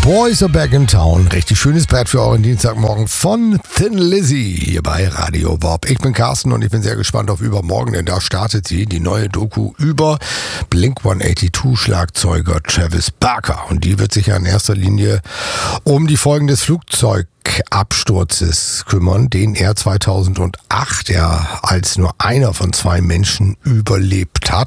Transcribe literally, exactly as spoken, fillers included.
Boys are back in town. Richtig schönes Brett für euren Dienstagmorgen von Thin Lizzy hier bei Radio Bob. Ich bin Carsten und ich bin sehr gespannt auf übermorgen, denn da startet sie, die neue Doku über Blink hundertzweiundachtzig Schlagzeuger Travis Barker. Und die wird sich ja in erster Linie um die Folgen des Flugzeugabsturzes kümmern, den er zweitausendacht ja als nur einer von zwei Menschen überlebt hat.